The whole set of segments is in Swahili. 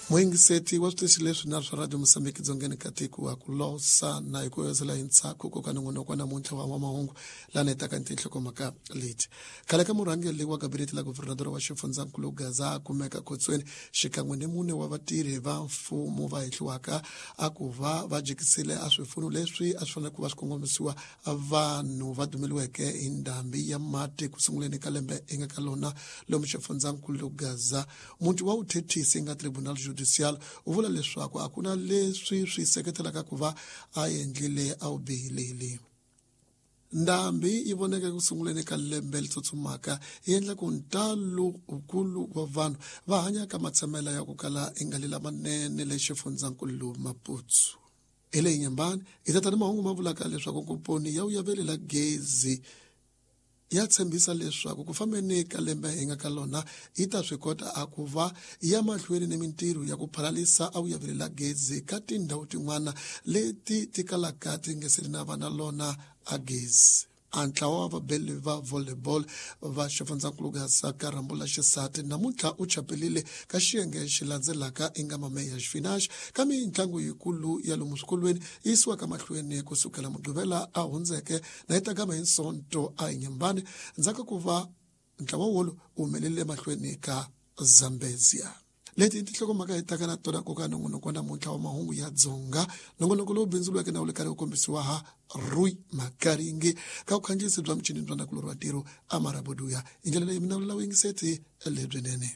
Moingiseti wa switisi leswi na swa Radio Mosambiki dzongeni katiku wa kulosa na ikuwezela intsako ko kanongono kwa namuntlha wa mahungu lana itaka ntihlo maka leti. Kale ka murhangeli wa gabinete la guvernador wa xifundzakulu Gaza kumeka kotsweni xikan'we ni mune wa vatirhi va mfumo va hehliwaka a ku va va jikisile a swifuno leswi a swi fanele ku va swi kongomisiwa vanhu va dumeliweke hi ndhambi ya mati ku sunguleni ka lembe eka ka lona lomu xifundzakulu Gaza. Munti wa uthethisi nga tribunal judicial u vula leswaku a ku na leswi swi seketelaka ku va a endlile a wu bihileli. Ndhambi yi voneke ku sunguleni ka lembe litsutsumaka yi endla ku ntalo ukulu wa vanhu va hanya ka matsamela ya ku kala ingali lamanene le xifundzakulu Maputsu. Ele Nyambani i tata ni mahungu ma vulaka leswaku komponi ya uyavelela gezi ya tshembisa leswaku ku fambeni ka lembe hinga ka lona yi ta swi kota a ku va ya mahlweni ni mintirho ya ku phalalisa a uyavelela gezi ka tindhawu tin'wana leti ti kalaka ti nga si na vana lona a gezi. Antlawa wa vabeli va volleyball va xifundzakulu Gaza ka rambula xisati namuntlha u chapelile ka xiyenge xi landzelaka eka mameya xifinax ka mitlangu yikulu ya lomu swikolweni yi yisiwaka mahlweni kusukela Mugqivela a hundzeke na yi takama hi Sonto a hi Nyambani ndzhaku ku va ntlawa wolo u humelele mahlweni ka Zambezia. Leti tinhlokomhaka hi taka na tona koka nongonoko wa namuntlha wa mahungu ya dzonga nongonoko lowu bindzuriweke na wu le karhi ku kombisiwa ha Rui Makaringi ka vukhandziyisi bya michini bya nakulori wa tiro Amaraboduya hi ndlela leyi mina lulawa yingiseti lebyinene.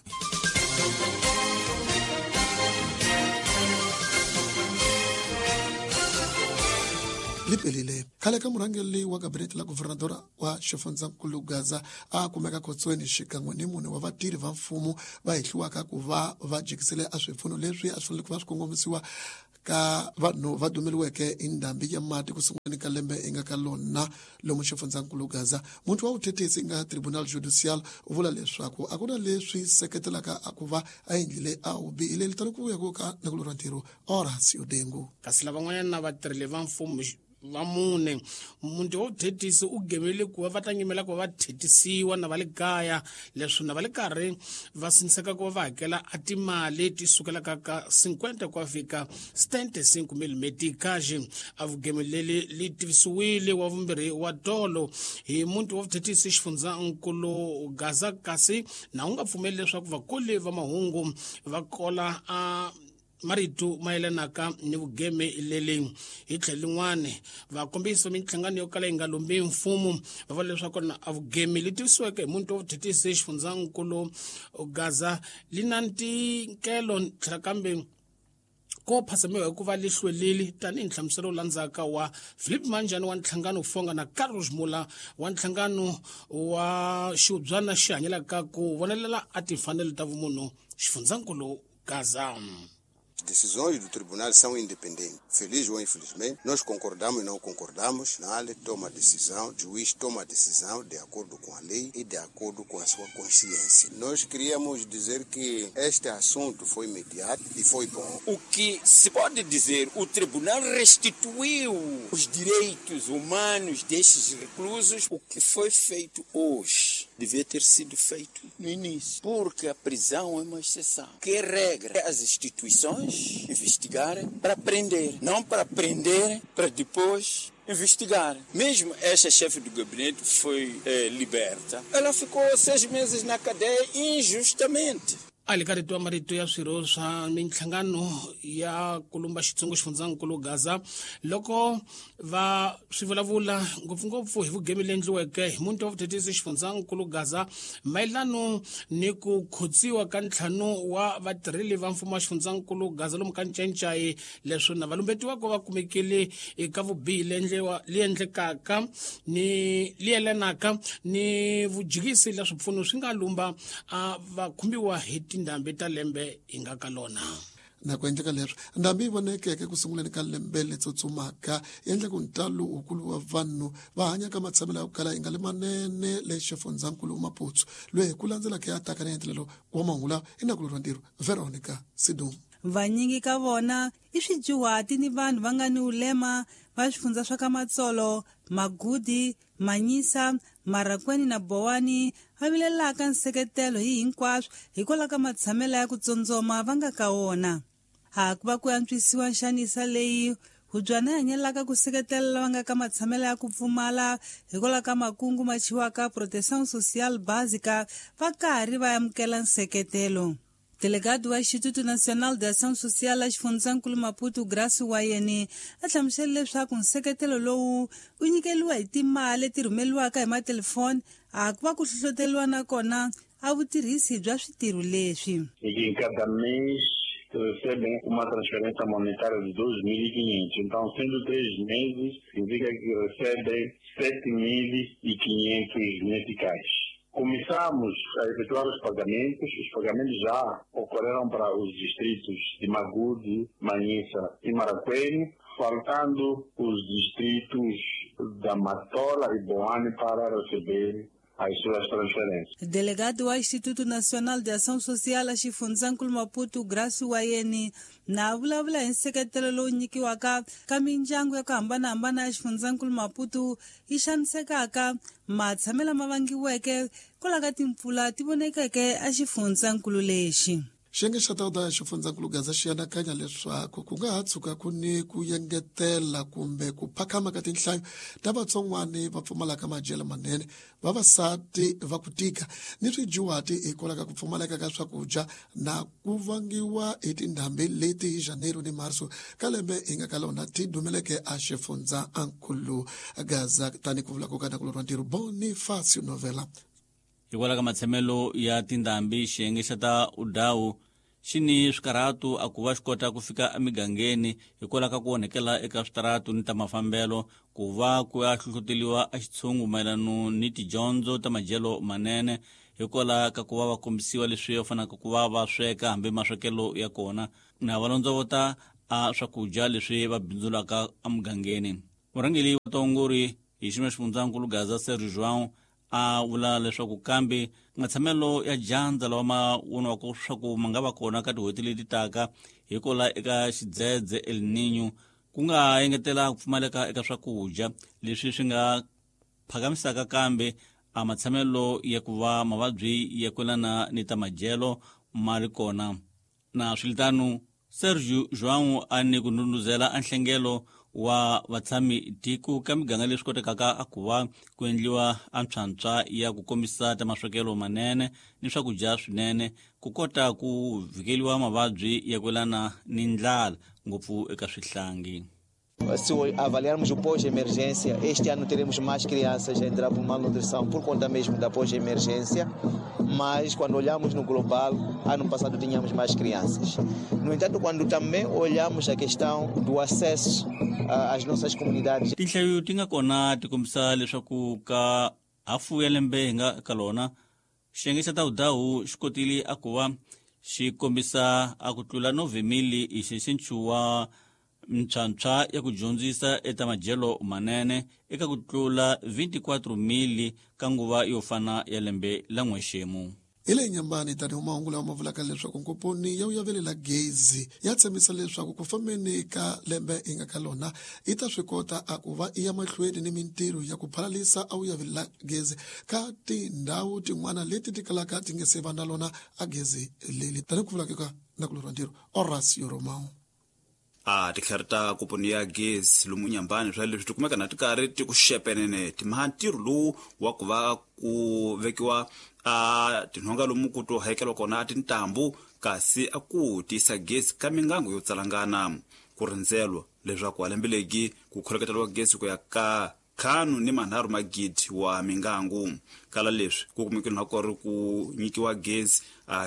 Lipelile khale ka murhangeli wa gabinete la guvernador wa xifundzakulu Gaza a kumeka kotsweni xikan'we ni mune wa vatirhi va mfumo va hehliwaka ku va va jikisile a swifuno leswi a swi fanele ku va swi kongomisiwa ka vanhu va dumeliweke hi ndhambi ya mati ku sunguleni ka lembe eka ka lona lomu xifundzakulu Gaza. Munti wa uthethisi nga tribunal judicial u vula leswaku a ku na leswi seketelaka a ku va a endlile a wu bihileli tani ku vuya ku ka nakulori wa ntirho Horacio Dengu. Kasi lava n'wanyana na vatirhi va mfumo va mune munti wa uthethisi u gemele ku va va ta nyimela ku va thetisiwa na va le kaya leswi na va le karhi va siniseka ku va va hakela a timali ti sukelaka ka 50 ku fika 75 mm kaje a vugemeleli li tivisiwile wa vumbirhi wa tolo hi munti wa uthethisi xifundzakulu Gaza kasi na u nga pfumeli leswaku vakoli va mahungu va kola a marito mayelanaka ni vugeme lele hi tlhelin'wane va kombisa minhlangano yo kala yi nga lombi mfumo va vula leswaku na vugeme litivisiweke hi munti wa uthethisi xifundzakulu Gaza li na ntikelo tlhela kambe ko phasamiwa hi ku va lihlweleli tanihi nhlamuselo landzaka wa Philip Manjani wa nhlangano Fonga na Carlos Mula wa nhlangano wa xiubyana xi hanyelaka ku vonelela a timfanelo ta vumunhu xifundzakulu Gaza. Decisões do tribunal são independentes. Feliz ou infelizmente, nós concordamos e não concordamos. Na área toma a decisão, o juiz toma a decisão de acordo com a lei e de acordo com a sua consciência. Nós queríamos dizer que este assunto foi mediado e foi bom. O que se pode dizer, o tribunal restituiu os direitos humanos destes reclusos. O que foi feito hoje devia ter sido feito no início, porque a prisão é uma exceção. Que regra as instituições investigarem para prender, não para prender para depois investigar. Mesmo esta chefe do gabinete foi liberta. Ela ficou 6 meses na cadeia injustamente. Alikarito marito ya swiro swa minhlangano ya kulumba xitsongo xifundzakulu Gaza loko va swivulavula ngopfungopfu hi vugeme lendliweke hi munti wa vuthethisi xifundzakulu Gaza mayelano ni ku khotsiwa ka ntlhanu wa vatirheli va mfumo wa xifundzakulu Gaza lomu ka ncayincayi leswi na valumbetiwaka va kumekile eka vubihi li endlekaka ni li yelanaka ni vujikisi la swipfuno swi nga lumba va khumbiwa hi tindhambi ta lembe hinga ka lona. Na ku endleka leswi ndhambi yi vonekeke ku sunguleni ka lembe letsutsumaka yi endla ku ntalo ukulu wa vanhu va hanya ka matsamelo ya ku kala yi nga le manene le xifundzakulu Maputsu loyi ku landzelaka ya ataka na endlelo wa mahungu lawa i nakulori wa ntirho Veronica Sidum. vanyingi ka vona I swijuhati ni vanhu va nga ni ulema va swifundza swa ka Matsolo, Magudi, Manyisa, Marakweni na Bowani va vilelaka nseketelo hi hinkwaswo hikwalaho ka matshamelo ya ku tsondzoma va nga ka wona. Hakuva ku antswisiwa nxanisa leyi Hujwana hanyelaka ku seketela lava nga ka matshamelo ya ku pfumala hikwalaho ka makungu ma chiwaka proteção social básica va karhi va amukela nseketelo. Delegado wa Instituto Nacional de Ação Social a xifundzankulu Maputo Graça Wayeni a hlamusele leswaku nseketelo lowu u nyikeliwa hi timali leti rhumeliwaka hi matelefoni a ku va ku hlohloteliwa na kona a vutirhisi bya switirho leswi. Cada mês recebem uma transferência monetária de 2.500. Então, sendo 3 meses, significa que recebem 7.500 meticais. Começamos a efetuar os pagamentos já ocorreram para os distritos de Magudi, Manyisa e Marakwene, faltando os distritos da Matola e Boane para receber as suas transferências. Delegado wa Instituto Nacional de Ação Social a xifundzankulu Maputo Graça Wayeni na vulavula hi nseketelo lowu nyikiwaka ka mindyangu ya ku hambanahambana ya xifundzankulu Maputo yi xanisekaka matshamelo ma vangiweke kwalaho ka timpfula ti vonekeke a xifundzankulu lexi. Xiyenge xa tawuda xifundzankulu Gaza xi anakanya leswaku ku nga ha tshuka ku ni ku yengetela kumbe ku phakama ka tinhlayo ta vatson'wani va pfumalaka madyelo manene, vavasati va ku tika ni swijuhati hikwalaho ka ku pfumaleka ka swakudya na ku vangiwa hi tindhambi leti hi Janeiro ni Marso ka lembe hi nga ka lona ti dumeleke a xifundzankulu Gaza. Tani ku vula kokana ku lorwa ntirho Bonifacio Novela. Hikwalaho ka matshamelo ya tindhambi xiyenge xa ta udawu xi ni swikarhatu a ku va xi kota ku fika emigangeni hikwalaho ka ku onhekela eka switaratu ni ta mafambelo ku va ku ya hlohloteliwa a xitshungu mayelano ni tidyondzo ta madyelo manene hikwalaho ka ku va va kombisiwa leswi va fanaka ku va va sweka hambi maswekelo ya kona na valondzovota a swakudya leswi va bindzulaka emugangeni. Murhangeli wa taongori hi xime xifundzankulu Gaza Sérgio João a vula leswaku kambe matshamelo ya dyandza lawa ma voniwaka swa ku ma nga va kona ka tihoti leti taka hikola eka xidzedze El Niño ku nga engetela ku pfumaleka eka swakudya leswi swi nga phakamisaka kambe a matshamelo ya ku va mavabyi ya kwelana ni ta madyelo ma ri kona. Na swilitano Sérgio João a ni ku ndhundhuzela a nhlengelo wa vatshami tiko ka miganga leswi kotekaka a ku va ku endliwa antswantswa ya ku kombisa ta maswekelo manene ni swakudya swinene ku kota ku vhikeliwa mavabyi ya kwelana ni ndlala ngopfu eka swihlangi. Se avaliarmos o pós-emergência, este ano teremos mais crianças a entrar por malnutrição por conta mesmo da pós-emergência, mas quando olhamos no global, ano passado tínhamos mais crianças. No entanto, quando também olhamos a questão do acesso às nossas comunidades... Tinhlayo tinga kona tikombisa leswaku ka hafu ya lembe hinga kalona, xiyenge xa tawudawu xi kotile a ku va xi kombisa a ku tlula 9,000 hi xinchuwa mtswantswa ya ku dyondzisa eka madyelo manene eka ku tlula 24,000 ka nguva yo fana ya lembe la n'wexemu. Ile Nyambani tani mahungu lawa ma vulaka leswaku nkuponi ya uyavelela gezi ya tshembisa leswaku ku fambeni ka lembe hi nga ka lona i ta swi kota a ku va iya mahlweni ni mintirho ya ku phalalisa a uyavelela gezi ka tindhawu tin'wana leti ti kalaka ti nge se va na lona a gezi leli. Tani ku vulaka na ku lorwa ntirho Horacio Romão. Tikhari ta kuponi ya gezi lomu Nyambani swa leswi ti kumeka na ti karhi ti ku xepenene timaha ntirho lowu wa ku va ku vekiwa tinhonga lomu ku to hakela kona a tintambu kasi a ku tisa gezi ka mingangu yo tsalangana ku rindzelwa leswaku alembe legi ku kholeketeliwa gezi ku ya ka 5.3 magidi wa mingangu kala leswi ku kumekeni na kori ku nyikiwa gezi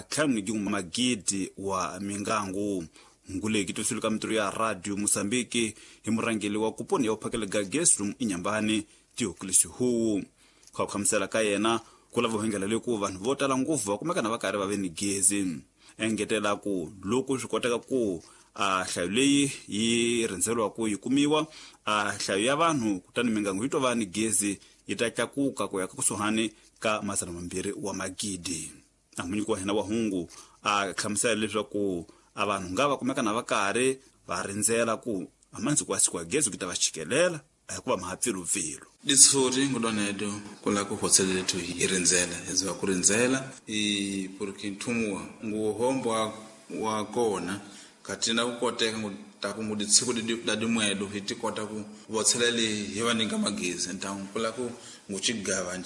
5 magidi wa mingangu. Nguleki to sulika mitro ya radio Mozambique hi murangeli wa kuponi ya uphakela ga gezi lomu Nyambani Tiokulisi hu kwa khamsela ka yena kula vuhengela leku vanhu vo tala nguvu va kumeka na va karhi va ve ni gezi engetela ku loko swi koteka ku hlayo leyi yi rindzelwa ku yi kumiwa hlayo ya vanhu kutani mingangu yi to va ni gezi yi ta tlakuka ku ya kusuhani ka 200 wa magidi. Amunyiko wa hina wa hungu khamsela leswaku avanhu nga va kumeka na va karhi va rindzela ku amandziko ya siku ya gezi ku ta va chikelela hikuva mahapfilupfilu ditshuri ngolonedo kula ku hoteleto hi rindzela hiziva ku rindzela porque nthumuwa nguhombo wa kona katina ku koteka ta ku mudi tsiku la dimwedo hi ti kota ku votselele hi va ninga magezi ntawu kula ku nguchigava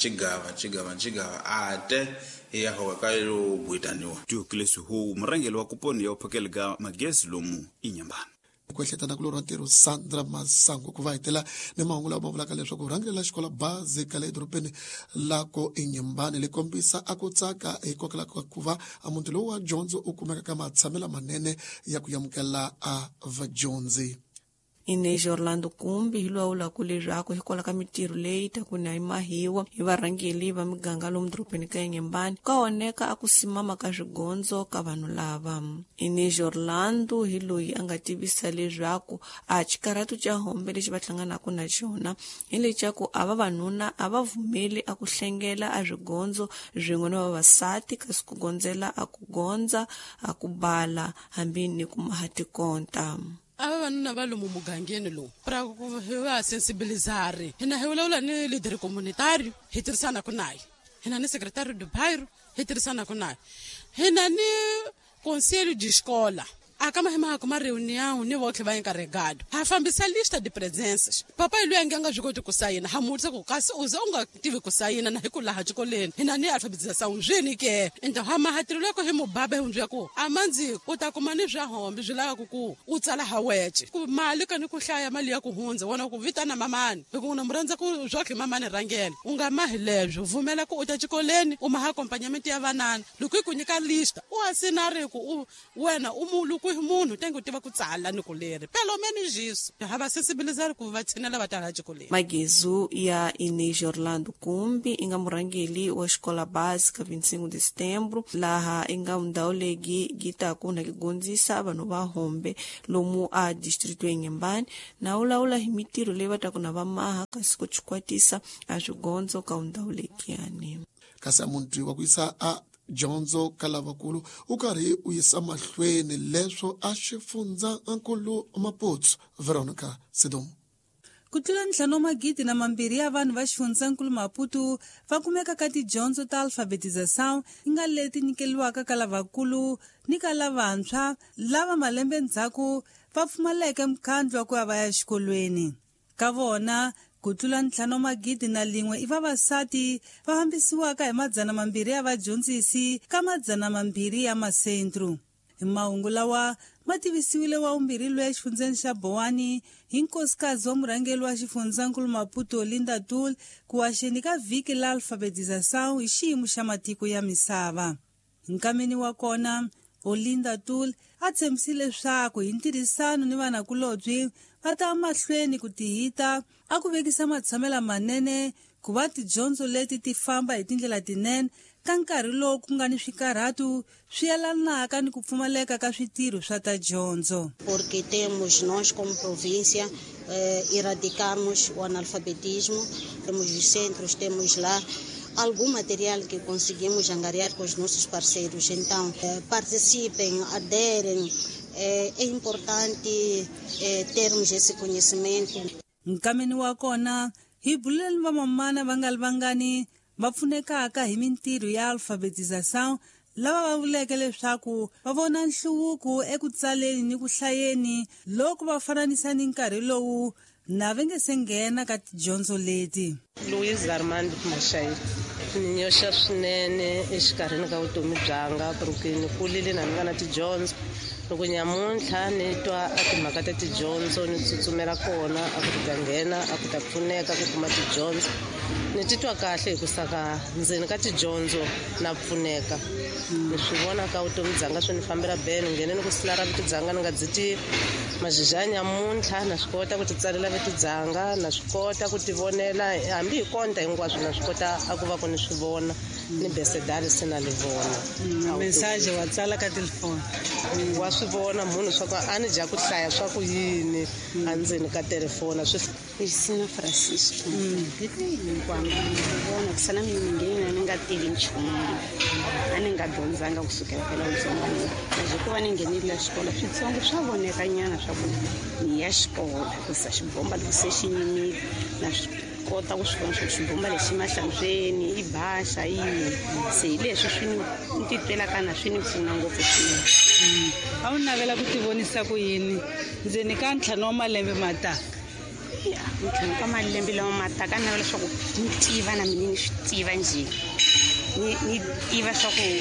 ate ya ho ka yo buitaniwa Diocles Hu murangeli wa kuponi ya uphakele ga magezi lomu inyambana kwehletana ku lorwa ntirho Sandra Masango ku va hitela ni mahungu lawa ma vulaka leswaku rhangela la xikola basic le edorobeni lako inyambane le kombisa a ku tsaka hikokwalaho ku va a muti lowu wa dyondzo u kumeka ka matshamelo manene ya ku yamukela a vadyondzi. Inês Orlando Kumbi hi luawula ku leswaku hikola ka mitirho leyi ta ku na imahiwa hi varhangeli va miganga lomu dorobeni ka Inyembane ka oneka a ku simama ka swigondzo ka vanhu lava. Inês Orlando hi loyi a nga tivisa leswaku a chikaratu cha hombe lexi va hlanganaka na xona hi lechaku a va vanuna a va vumeli a ku hlengela a swigondzo zwin'we na vavasati kasi ku gondzela a ku gondza a ku bala hambi ni ku mahatikonta. Ava vanuna va lomu mugangeni lowu pra ku va sensibilizare hina hi vulavula ni leader communitario hi tirhisana ku naye hina ni secretary de bairro hi tirhisana ku naye hina ni conselho de escola aka mahima ku reunião ni votlhe va encarregado ha fambisa lista de presenças papa ilu yanga swi koti ku sayina ha mutsa ku kasi uza unga tivi ku sayina na hi ku laha xikoleni hina ni alphabetization zwini ke ento ha mahatirelo ko hi mubaba hundzwe ku amanzi u ta kuma ni swa hombe swi lava ku u tsala ha weche ku mali ka ni ku hlaya mali ya ku hundza wona ku vitana mamani hi ku na muranza ku zwotlhe mamani rangela u nga mahi lebyo vumela ku u ta xikoleni u maha accompagnement ya vanana loko ku nyika lista u asinari ku wena u mulu munhu tengo tiva ku tsala ni ku leri pelo meni jiso ha va sensibilizar ku va tshinela va tala xikoleni. Magezu ya Inês Orlando Kumbi inga murangeli wa xikola basica 25 de setembro laha inga ndhawu leyi gitaku na kigondzisa vanhu va hombe lomu a distrito ya Inyembane na ulawula hi mitirho leyi va taku na va maha kasi ku chikwatisa a swigondzo ka ndhawu leyi yani kasi amunti wa ku yisa a dyondzo ka lavakulu u karhi u yisa mahlweni leswo a xifundza nkulu Maputsu Veronica Sidom. Ku tlula 5,200 ya vanhu va xifundzankulu Maputo va kumeka ka tidyondzo ta alfabetização inga leti nyikeliwaka ka lavakulu ni ka lavantshwa lava malembe ndzhaku va pfumaleke mkhandlo wa ku ya va ya xikolweni. Ka vona ku tlula 5,100 i vavasati va fambisiwaka hi 200 ya vadyondzisi ka 200 ya masentro. Hi mahungu lawa ma tivisiwile wa umbirhi loyi exifundzeni xa Bowani hi nkosikazi wa murhangeli wa xifundzankulu Maputo Linda Tool ku waxeni ka vhiki la alfabetização hi xiyimo xa matiko ya misava. Hi nkameni wa kona Olinda Tool a tshembisile leswaku hi ntirhisano ni vanakulobye va ta mahlweni ku tihita a ku vekisa matshamela manene ku va tidyondzo leti ti famba hi tindlela tinene ka nkarhi lowu ku nga ni swikarhatu swi yelanaka ni ku pfumaleka ka switirho swa ta dyondzo. Porque temos nós como província erradicarmos o analfabetismo, temos os centros, temos lá algum material que conseguimos angariar com os nossos parceiros. Então, participem, aderem. É importante termos esse conhecimento. Nkameni wa kona hi buleni va mamana vangalivangani va pfunekaka hi mintirho ya alfabetização lava va vuleke leswaku va vona nhluvuko eku tsaleni ni ku hlayeni loko va fananisa ni nkarhi lowu na va nge se nghena ka tidyondzo leti. Luiz Armando Mashayiri ni nyoxa swinene exikarhini ka vutomi byanga porque ni kulile na ni va na tidyondzo loko nyamuntlha ni twa a timhaka ta tidyondzo ni tsutsumela kona a ku ta nghena a ku ta pfuneka ku kuma tidyondzo ni titwa kahle hi ku saka ndzeni ka tidyondzo na pfuneka ni swi vona ka vutomi byanga swi ni fambela bene ni nghene ni ku sila ra vito byanga ni nga dzi ti mazhizha ya nyamuntlha na swi kota ku ti tsalela vito byanga na swi kota ku ti vonela hambi hi konta hinkwaswo na swi kota a ku va ku ni swi vona ni besedali se na li vona mesaje wa tsala ka telefoni wa swi vona munhu swa ku a ni dya ku hlaya swa ku yini a ndzeni ka telefoni Cristina Francisco hinkwambo vona ku sana miningeni ni nga tivi nchumu a ni nga dyondzanga kusukela phela ntsongwana a byi va ni nghenile xikolo switsongo swa vonekanyana swa ku ni ya xikolo hikusa xibomba loko se xi nyimile na swi kota ku swi vona swa ku xibomba lexi mahlantsweni i basa yini se hi leswi swi ni titwelaka na swi ni pfuna ngopfu swinene. A wu navela ku tivonisa ku yini ndzeni ka ntlhanu wa malembe mataka? Ya ntlhanu ka malembe lawa mataka ni navela leswaku ni tiva na mina ni swi tiva njhe ni tiva swa ku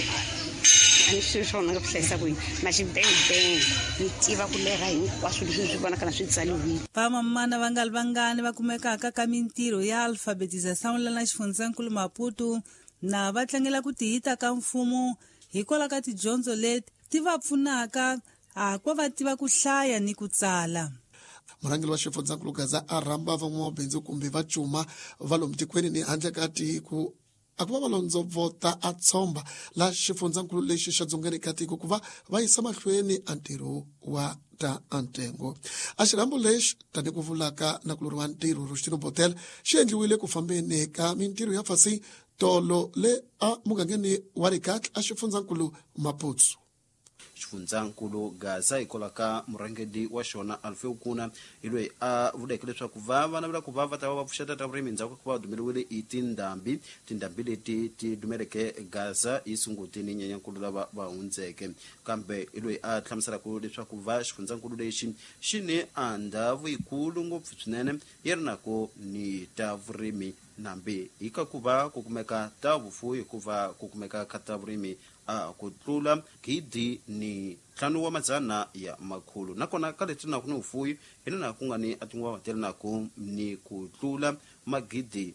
a ni swi swona nga ku hlayisa ku yini na xibengibenge ni tiva ku lera hinkwaswo leswi swi vonaka na swi tsaliwile. Vamamana vangani va kumekaka ka mintirho ya alfabetização lana xifundzankulu Maputo na va tlangela ku tihita ka mfumo hikwalaho ka tidyondzo leti ti va pfunaka ku va tiva ku hlaya ni ku tsala. Murhangeri wa xifundzankulu Gaza a rhamba van'wamabindzu kumbe vacuma va lomu tikweni ni handle ka tiko a ku va valondzo vota a tshomba la xifundzankulu lexi xa dzongeni ka tiko ku va va yisa mahlweni a ntirho wa ta antengo. A xirhambo lexi tani ku vulaka na ku luriwa ntirho Rustino Botel xi endliwile ku fambeni ka mintirho ya fasi tolo le a mugangeni wa Rikatla a xifundzankulu Maputo. Xifundzankulu Gaza hikolaka murhangeri wa xona Alfeu Kuna hi loyi a vuleke leswaku va navela ku va ta va pfuxeta ta vurimi ndzhaku ku va dumeliwile i tindhambi leti ti dumeleke Gaza hi sungutini nyenyankulu lava va hundzeke kambe hi loyi a hlamuselaka leswaku va xifundzankulu lexi xi ni andhavu yikulu ngopfu swinene yi ri nako ni ta vurimi nambe hi ka ku va ku kumeka ta vufuwi ku va ku kumeka ka ta vurimi ku tlula gidi ni 500 ya makhulu nakona ka leti na ku ni ufuyi ina na ku nga ni atingwa vatela na ku ni ku tlula magidi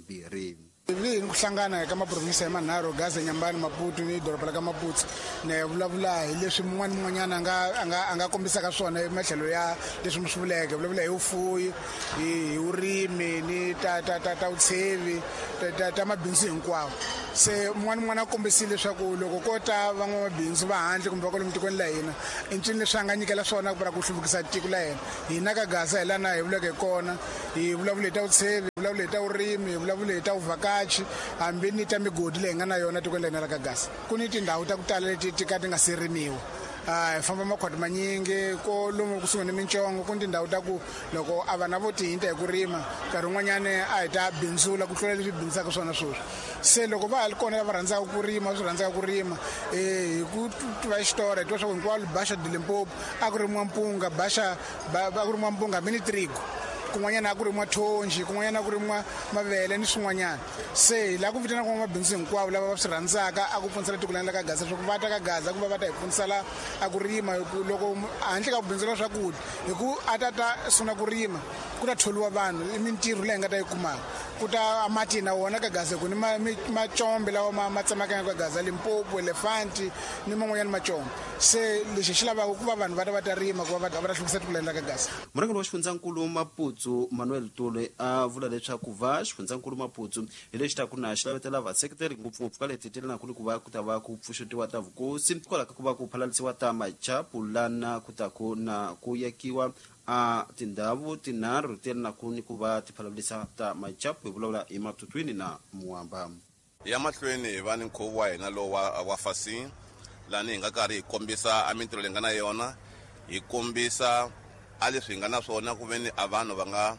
2. Ni kuhlangana eka maprovinsi manharhu Gaza, Nyambani, Maputo ni doroba ka Maputo ne vulavula hi leswi mun'wanyana anga kombisaka swona ematlhelo ya leswi mi swi vuleke vulavula hi ufuyi hi urimi ni ta utshevi ta mabindzu hinkwawo. Se mun'wana a kombisile leswaku loko ko ta van'wamabindzu va handle kumbe va kwalomu tikweni la hina i ncini leswi a nga nyikela swona ku va ku hluvukisa tiko la hina ka Gaza hi lana hi vuleke kona hi vulavula hi ta utshevi hi vulavula hi ta urimi hi vulavula hi ta uvakachi hambi ni ta migodi leyi nga na yona tikweni la hina la ka Gaza ku ni tindhawu ta ku tala leti ti ka ti nga serimiwa hi famba makhwati manyingi ko lomu kusuhi ni mincongo ku ni tindhawu ta ku loko a vana vo tihinta hi ku rima nkarhi wun'wanyana a hi ta bindzula ku tlula leswi bindzaka swona sweswi. Se loko va ha ri kona va rhandzaka ku rima swi rhandzaka ku rima hi ku tiva xitori hi twa swa ku hinkwalo Basha de Limpopo a ku rimiwa mpunga Basha a ku rimiwa mpunga hambi ni trigo kun'wanyana a ku rimiwa thonji kun'wanyana a ku rimiwa mavele ni swin'wanyana. Se la ku vitanaka mabindzu hinkwavo lava va swi rhandzaka a ku pfunisela tiko la ka Gaza swa ku va ta ka Gaza ku va ta hi pfunisela a ku rima loko handle ka ku bindzula swakudya hi ku a ta sungula ku rima ku ta tholiwa vanhu i mintirho leyi nga ta yi kumaka ku ta mati na wona ka Gaza ku ni macombe lawa ma tsamakaka ka Gaza Limpopo Elefanti ni man'wanyana macombe. Se lexi xi lavaka ku va vanhu va ta rima ku va ta hluvukisa tiko la ka Gaza. Murhangeri wa xifundzankulu Maputo Manuel Tule a vula leswaku va xifundzankulu Maputo hi lexi ta ku na xi lavetela vaseketeri ngopfungopfu ka leti tele na ku va ku ta va ku pfuxetiwa ta vukosi kwalaka ku va ku phalalisiwa ta machapu lana ku ta ku na ku yakiwa a tindhawu tinharhu tele na ku ni ku va ti phalalisa ta machapu hi vulavula hi Matutwini na Muamba. Ya mahlweni hi va ni nkhuvo wa hina lowu wa fasi lani hi nga karhi hi kombisa a mintirho leyi nga na yona hi kombisa a leswi hi nga na swona ku veni a vanhu va nga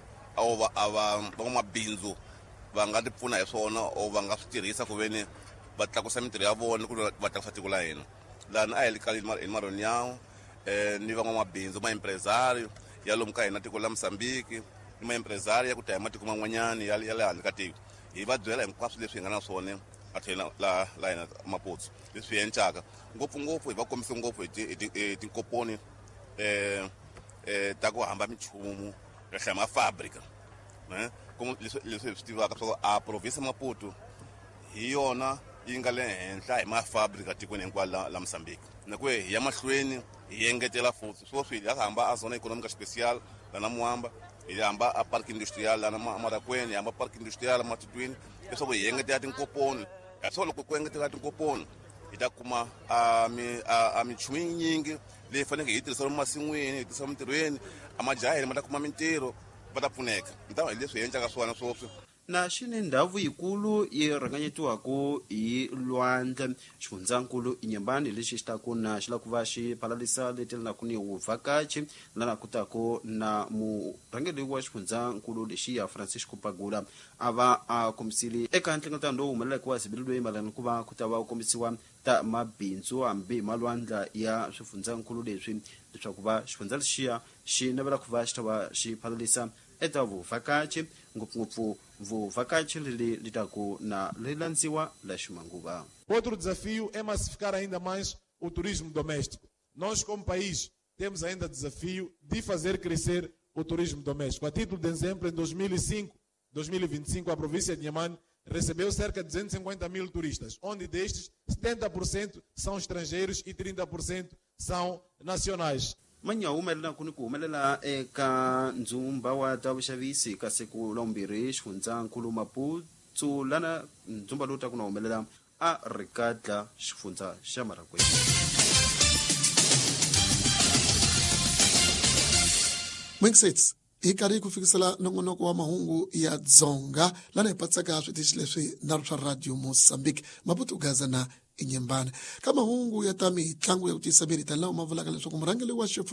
van'wamabindzu va nga ti pfuna hi swona o va nga swi tirhisa ku veni va tlakusa mintirho ya vona ku va tlakusa tiko la hina. Lani a hi li kali hi Maronyao ni van'wamabindzu maempresario ya lomu ka hina tiko la Mozambique ni maempresario ya ku ta hi matiko man'wanyana ya le handle ka tiko hi va byela hinkwaswo leswi hi nga na swona a tlhela la hina Maputo leswi hi endlaka ngopfungopfu hi va kombise ngopfu hi tinkoponi ta ku hamba minchumu ya hlaya mafabrika leswi hi swi tivaka swa a province Maputo hi yona yi nga le henhla hi mafabrika tikweni hinkwalo la Mozambique na ku hi ya mahlweni hi engetela futhi swi ya hamba a zona economic special lana Muamba hi hamba a park industrial lana Marakweni hi hamba park industrial Matutwini leswaku hi engetela tinkoponi so loko ku engetela tinkoponi hi ta kuma a minchumu yinyingi leyi faneke hi tirhisa masin'wini hi tirhisa mintirhweni a majaheli ma ta kuma mintirho va ta pfuneka hi leswi hi endlaka swona swoswi na xini ndhawu yikulu yi rhanganyetiwaka hi lwandle xifundzankulu inyembani lexi xi taku na xi la ku va xi phalalisa leti linaku ni vuvhakachi lana kutaku na murhangeri wa xifundzankulu lexiya Francisco Pagula a va a kombisile eka nhlengeletano lowu humeleleke wa sibili loyi malana ku va ku ta va kombisiwa ta mabindzu hambi malwandla ya swifundzankulu leswi leswaku va xifundza lexiya xi navela ku va xi ta va xi phalalisa eka vuvhakachi ngopfungopfu vuvhakachi leli litaku na lilandziwa la ximanguva. Outro desafio é massificar ainda mais o turismo doméstico. Nós, como país, temos ainda desafio de fazer crescer o turismo doméstico. A título de exemplo, em 2025, a província de Inhambane recebeu cerca de 250 mil turistas, onde destes 70% são estrangeiros e 30% são nacionais. Manya humelela kuni ku humelela eka ndzumba wa ta vuxavisi ka siku la vumbirhi xifundzankulu Maputsu lana ndzumba lowu ta ku na humelela a Rikatla xifundza xa Marakwena. Mwengsets hi karhi ku fikisela nongonoko wa mahungu ya dzonga lana hi patsaka switichi leswi na swa radio Mozambique Maputo Gaza na Inyembane ka mahungu ya ta mitlangu ya ku tisa miri tani lawa ma vulaka leswaku murhangeli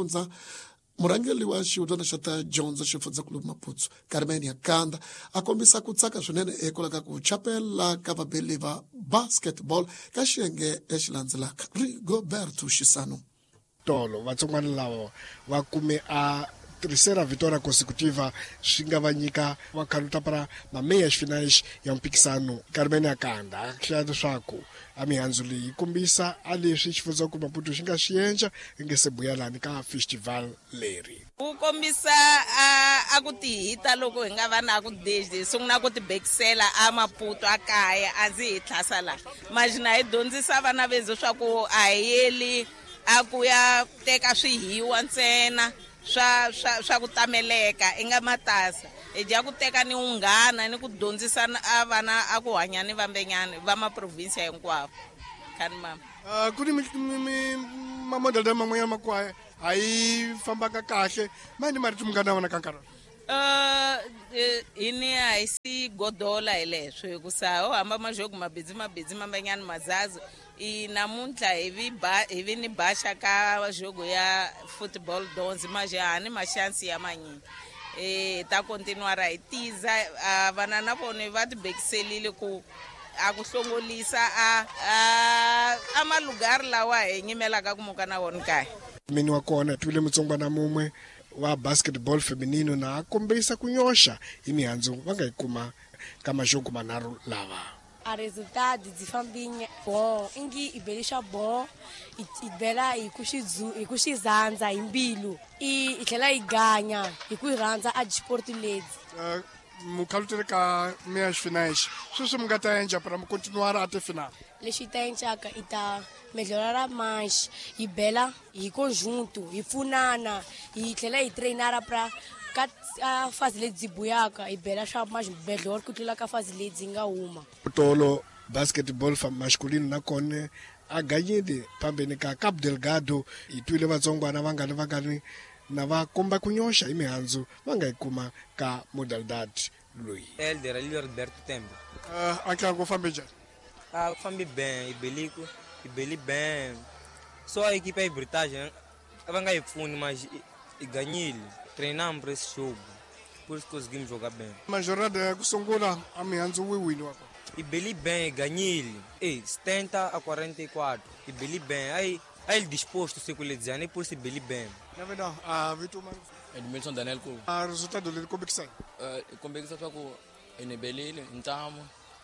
wa xihudzana xa ta dyondzo xifundzankulu Maputsu Carmen Yakanda a kombisa ku tsaka swinene ekolaka ku chapela ka vabeli va basketball ka xiyenge lexi landzelaka Rigoberto Xisano. Tolo vatsongwana lava va kume a terceira vitória consecutiva swi nga va nyika va khaluta para mameias finais ya mpikisano. Carmen Yakanda a hlaya leswaku a mihandzu leyi kombisa a leswi xifundzankulu Maputo xi nga xi endla i nge se buyelani ka festival leri. Ku kombisa a ku tihita loko hi nga va na ku desde sungula ku tibekisela a Maputo a kaya a ndzi hi tlhasa la majina hi dyondzisa vana vezo swa ku a hi yeli a ku ya teka swihiwa ntsena swa ku tameleka i nga matasa hi dya ku teka ni unghana ni ku dyondzisa a vana a ku hanya ni vambenyana va maprovinsia hinkwavo khani mama. Ku ni mamodel man'wanyana makwaya a yi fambaka kahle mani mari tumungana na vona ka nkarhi ini a hi si godola hi leswo hikusa ho hamba majogu mabedzi mambanyana mazazo i namuntlha hi vi ni baxa ka jogo ya football donzi majahani maxansi ya manyingi ta continuara hi tiza vana na vona va tibekiselile ku a ku hlongolisa a malugari lawa hi nyimelaka ku muka na wona kaya. Mini wa kona twile mutsongwana mumwe wa basketball feminino na kombisa ku nyoxa hi mihandzu va nga yi kuma ka majogo manharhu lava. A resultado de família bom, ingi ibelisha bom, ibela ikushizanza imbilo, itlhela iganya, ikuiranza a sport leds. Mukhalutele ka meias finais. Sweswi mi nga ta endla para mi continuar até final. Lexi ta endlaka i ta melhorar mais, hi bela hi conjunto, hi pfunana, hi tlhela hi treinara para ka fase leti buyaka hi bela swa mais melhor ku tlula ka fase leti nga huma. Tolo basketball masculino na kone a ganyile pambeni ka Cabo Delgado hi twile vatsongwana vangani na va komba ku nyoxa hi mihandzu va nga yi kuma ka modalidade loyi. Elder Roberto Tembo. Anche ku fambe njhani? Fambi bem, i beli bem. Só a equipe arbitragem va nga yi pfuni mas i ganyile. Treinamos para esse jogo, por isso conseguimos jogar bem. Mas jornada que sungula a mihandzu win wako. I beli bem, ganhei. 70 a 44. I beli bem. Aí ele disposto se com ele e por se beli bem. Na verdade, a Vitor Edmilson Daniel Couto. A resultado dele como é que sai? Como é que sai com ele beli, então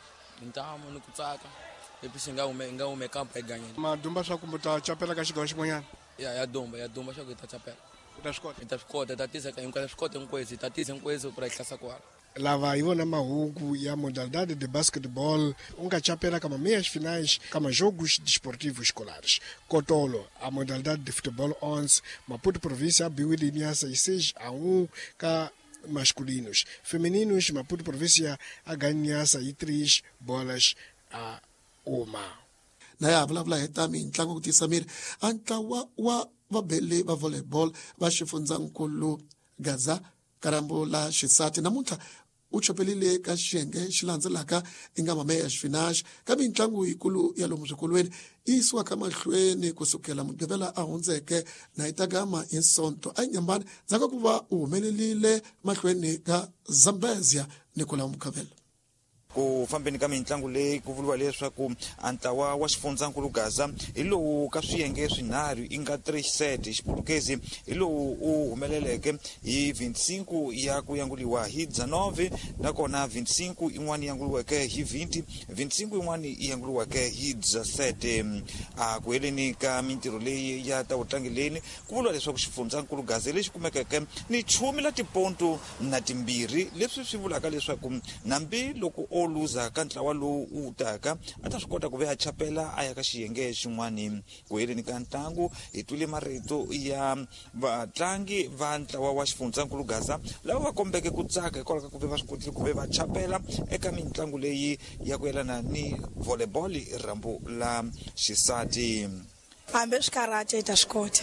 no kutsaka. Depois nga o campo é ganhar. Mas dumba só como tá chapela que chegou hoje manhã. Ya dumba só que tá chapela. Itascota tatisa ka inka escota inkwezi tatisa inkwezi para ihlasa kwala lava ivona mahungu ya modalidade de basquetebol unga chapela kama meias finais kama jogos desportivos escolares. Kotolo a modalidade de futebol 11 Maputo província abriu linhas 6-1 ka masculinos. Femininos Maputo província a ganhar 3 bolas a 1. Na ya vulavula hi ta mitlangu ku tisa miri a ntlawa wa vabeli va volleyball va xifundzankulu Gaza Karambo la xisati namuntlha u chapelile ka xiyenge xi landzelaka i nga mameya xifinax ka mitlangu yikulu ya lomu swikolweni isiwa ka mahlweni kusukela Mugqivela a hundzeke na Itagama hi Sonto eNyambani dzaka ku va u humelelile mahlweni ka Zambezia Nicola Mukhavela. Ku fambeni ka mitlangu leyi ku vuriwa leswaku ntlawa wa xifundzankulu Gaza hi lowu ka swiyenge swinharhu i nga 3 set xipulukezi hi lowu u humeleleke hi 25 ya ku yanguliwa hi 19 nakona 25 in'wana yanguliweke hi 20 25 in'wana yanguliweke hi 17 a ku heleni ka mintirho leyi ya ta utlangileni ku vuriwa leswaku xifundzankulu Gaza lexi kumekeke ni 10 la tiponto na timbirhi leswi swi vulaka leswaku nambi loko luza ka ntlawa lowu u taka a ta swi kota ku ve a chapela a ya ka xiyenge xin'wani ku heleni ka ntlangu hi twile marito ya vatlangi va ntlawa wa xifundzankulu Gaza lava va kombeke ku tsaka hikwalaho ka ku ve va swi kotile ku ve va chapela eka mitlangu leyi ya ku yelana ni volleyball rambu la xisati. Hambe swi karate hi ta swi kota.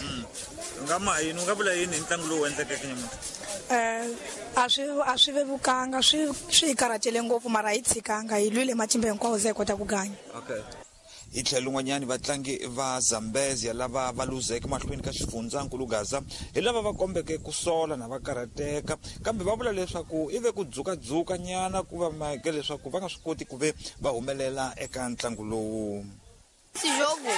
U nga vula yini hi ntlangu lowu endlekeke nyamutlha? A swi vevukanga swi karatele ngopfu mara hi tshikanga hi lwile matimba hinkwawo ze hi kota ku ganya. Okay. Hi tlhelo n'wanyani vatlangi va Zambezia lava va luzeke mahlweni ka xifundzankulu Gaza hi lava va kombeke ku sola na va karateka kambe va vula leswaku ive ku dzukadzuka nyana ku va make leswaku va nga swi koti ku ve va humelela eka ntlangu lowu. Esse jogo,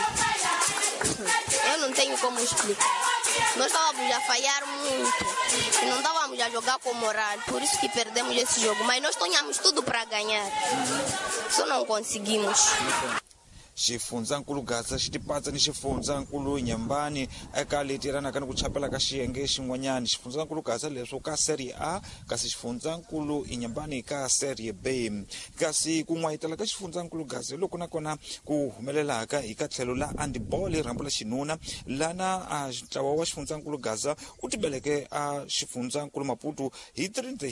eu não tenho como explicar. Nós estávamos a falhar muito e não estávamos a jogar com moral, por isso que perdemos esse jogo. Mas nós tínhamos tudo para ganhar, só não conseguimos. Xifundzankulu Gaza xi tipatsa ni xifundzankulu Nyambani eka leti yelanaka ni ku chapela ka xiyenge xin'wanyani. Xifundzankulu Gaza leswo ka Serie A kasi xifundzankulu Nyambani ka Serie B. Kasi ku n'wayitela ka xifundzankulu Gaza loko nakona ku humelelaka hi ka tlhelo la handball rambu la xinuna lana a ntlawa wa xifundzankulu Gaza u tibeleke a xifundzankulu Maputo hi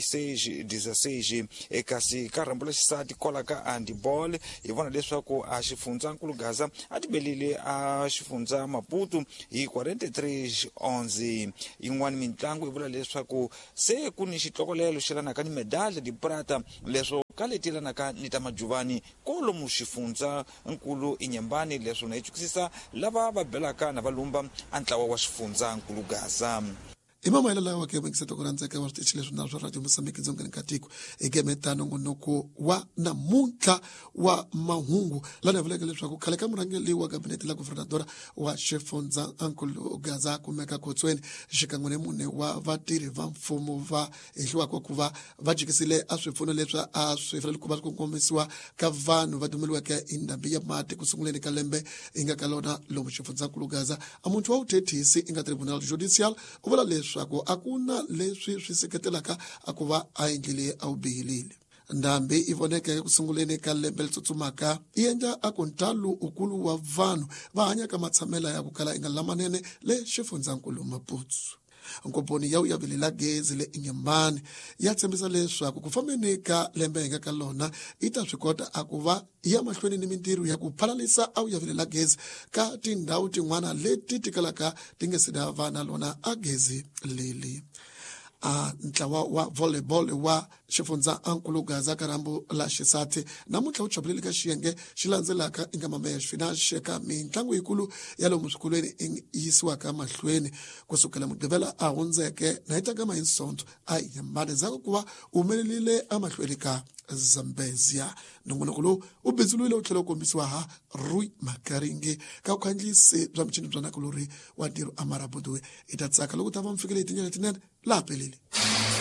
36-16 kasi ka rambu la xisati kola ka handball hi vona leswaku a xifundzankulu Gaza a tibelile a xifundza Maputo hi 43-11. Yin'wana mitlangu hi vula leswaku se ku ni xitlokolelo xelanaka ni medalha di prata leswo ka leti yelanaka ni ta majuvani kolomu xifundzankulu Nyambani leswo na yi tshukisisa lava va belaka na valumba a ntlawa wa xifundzankulu Gaza. Imama lawa ke mekiseta ku randzeka wa switichi leswi na swa Radio Mozambique dzongeni ka tiko eke metano ngonoko wa namuntlha wa mahungu lana vuleke leswaku khale ka murhangeli wa kabinete la guvernadora wa xifundzankulu Gaza kumeka Khotsweni xikan'we mune wa vatirhi va mfumo va ehliwaka ku va va jikisile a swipfuno leswi a swi fanele ku va ku kongomisiwa ka vanhu va dumeliweke hi ndhambi ya mati ku sunguleni ka lembe i nga ka lona lomu xifundzankulu Gaza a munhu wa uthethisi i nga tribunal judicial u vula leswaku akuna leswi swi seketelaka a ku va a endlile a wu bihilile. Ndhambi i voneke ku sunguleni ka lembe li tsutsumaka i endla a ku ntalo ukulu wa vanhu va hanyaka matshamela ya ku kala i nga lamanene le xifundzankulu Maputo. Nkoponi ya uyavilela gezi le Nyambani ya tshembisa leswaku ku fambeni ka lembe hi nga ka lona i ta swi kota a ku va ya mahlweni ni mintirho ya ku phalalisa a uyavilela gezi ka tindhawu tin'wana leti tikalaka ti nge sida vana lona a gezi leli. Ntlawa wa volleyball wa xifundzankulu Gaza ka rambu la xisati namuntlha wu chapelile ka xiyenge xi landzelaka i nga mameya xifinax eka mitlangu yikulu ya lomu swikolweni yisiwaka mahlweni kusukela Mugqivela a hundzeke na Itagama hi Sonto a Nyambani dzaka ku va humelelile a mahlweni ka Zambezia. Nongonoko lowu u bindzuluwile u tlhela u kombisiwa ha Rui Makaringi ka vukhandziyisi bya michini bya nakulori wa ntirho Amara Bodwe i ta tsaka loko ta va mfikele hi tindlela tinene laha peleli.